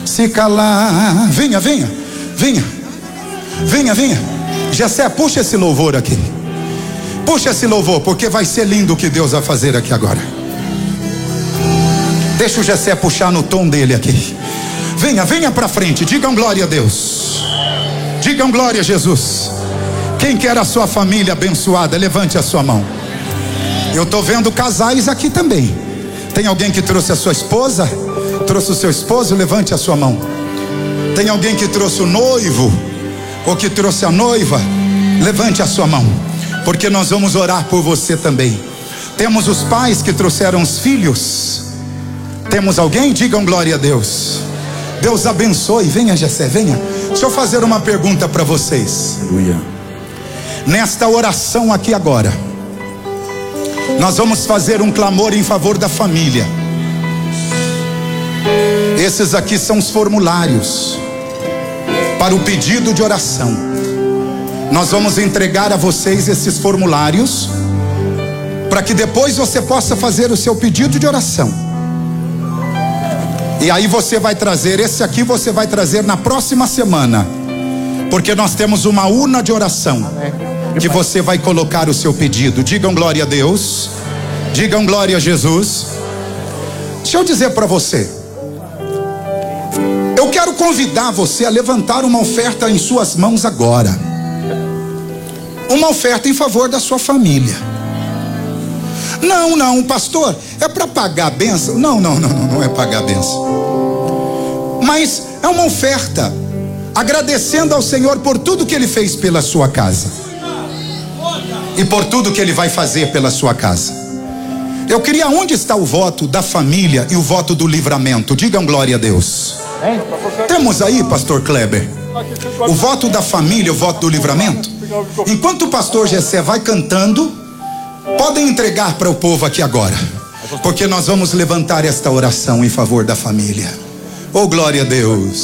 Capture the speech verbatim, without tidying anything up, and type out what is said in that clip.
se calar. Venha, venha, venha, venha, venha. Jessé, puxa esse louvor aqui. Puxa esse louvor, porque vai ser lindo o que Deus vai fazer aqui agora. Deixa o Jessé puxar no tom dele aqui. Venha, venha pra frente, digam glória a Deus. Digam glória a Jesus. Quem quer a sua família abençoada, levante a sua mão. Eu estou vendo casais aqui também. Tem alguém que trouxe a sua esposa? Trouxe o seu esposo? Levante a sua mão. Tem alguém que trouxe o noivo? Ou que trouxe a noiva? Levante a sua mão, porque nós vamos orar por você também. Temos os pais que trouxeram os filhos. Temos alguém? Digam glória a Deus. Deus abençoe. Venha, Jessé, venha. Deixa eu fazer uma pergunta para vocês. Aleluia. Nesta oração aqui agora, nós vamos fazer um clamor em favor da família. Esses aqui são os formulários para o pedido de oração. Nós vamos entregar a vocês esses formulários para que depois você possa fazer o seu pedido de oração. E aí você vai trazer, esse aqui você vai trazer na próxima semana, porque nós temos uma urna de oração que você vai colocar o seu pedido. Digam glória a Deus. Digam glória a Jesus. Deixa eu dizer para você, eu quero convidar você a levantar uma oferta em suas mãos agora. Uma oferta em favor da sua família. Não, não, pastor, é para pagar a bênção? Não, não, não, não, não é pagar a bênção. Mas é uma oferta agradecendo ao Senhor por tudo que Ele fez pela sua casa e por tudo que Ele vai fazer pela sua casa. Eu queria, onde está o voto da família e o voto do livramento? Digam glória a Deus. Temos aí, pastor Kleber, o voto da família, o voto do livramento. Enquanto o pastor Jessé vai cantando, podem entregar para o povo aqui agora, porque nós vamos levantar esta oração em favor da família. Oh, glória a Deus.